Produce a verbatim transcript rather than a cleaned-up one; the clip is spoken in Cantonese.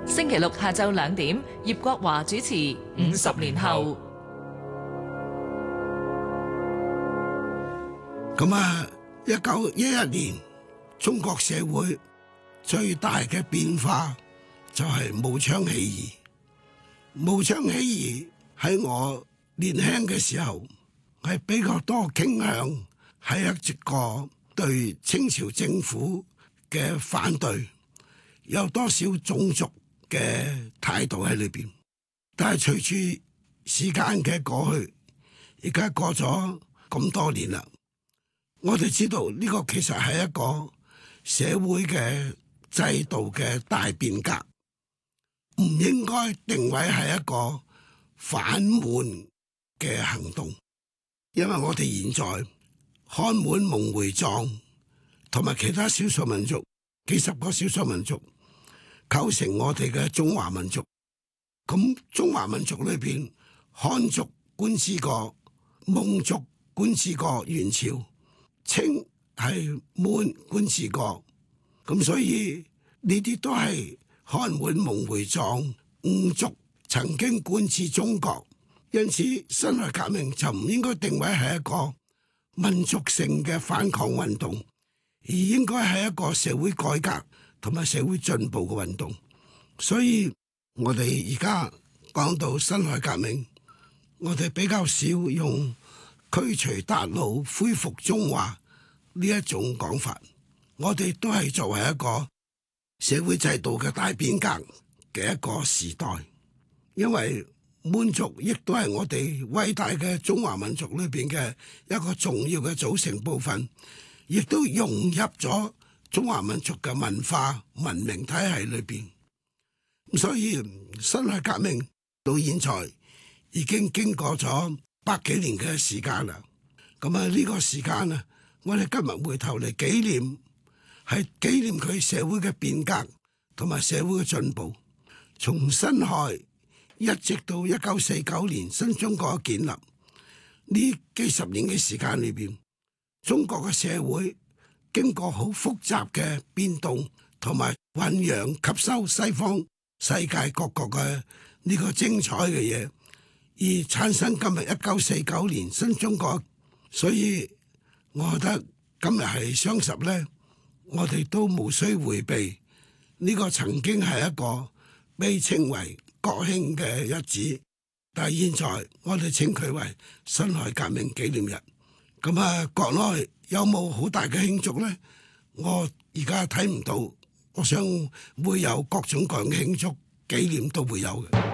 星期六下晝兩點，葉國華主持《五十年後》。 咁啊，一九一一年，中國社會最大嘅變化就係武昌起義。武昌起義喺我年輕嘅時候係比較多傾向係一個對清朝政府嘅反對，有多少種族嘅態度喺裏邊。但係隨住時間嘅過去，而家過咗咁多年啦，我哋知道呢個其實係一個社會嘅制度嘅大變革，唔應該定位係一個反滿嘅行動。因為我哋現在漢滿蒙回藏同埋其他少數民族幾十個少數民族構成我哋嘅中華民族。咁中華民族裏邊，漢族管治過，蒙族管治過元朝，清係滿管治過。咁所以呢啲都係漢滿蒙回藏五族曾經管治中國。因此辛亥革命就唔應該定位係一個民族性嘅反抗運動，而應該係一個社會改革同埋社會進步嘅運動。所以我哋而家講到辛亥革命，我哋比較少用驅除韃虜、恢復中華呢一種講法。我哋都係作為一個社會制度嘅大變革嘅一個時代，因為滿族亦都係我哋偉大嘅中華民族裏邊嘅一個重要嘅組成部分，亦都融入咗中華民族嘅文化文明體系裏邊。所以辛亥革命到現在已經經過咗百幾年嘅時間啦。咁啊呢個時間啊，我哋今日回頭嚟紀念，係紀念佢社會嘅變革同埋社會嘅進步。從辛亥一直到一九四九年新中國嘅建立，呢幾十年嘅時間裏邊，中國嘅社會經過好複雜嘅變動同埋醖釀吸收西方世界各國嘅呢個精彩嘅嘢，而產生今日一九四九年新中國。所以我覺得今日係雙十咧，我哋都無需迴避呢個曾經係一個被稱為國慶嘅日子，但係現在我哋稱佢為辛亥革命紀念日。咁啊，國內有冇好大嘅慶祝咧？我而家睇唔到，我想會有各種各樣嘅慶祝紀念都會有嘅。